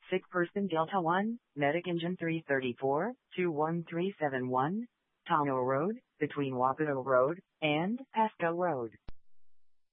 Sick person Delta 1, Medic Engine 334, 21371, Tono Road, between Wapato Road and Pasco Road.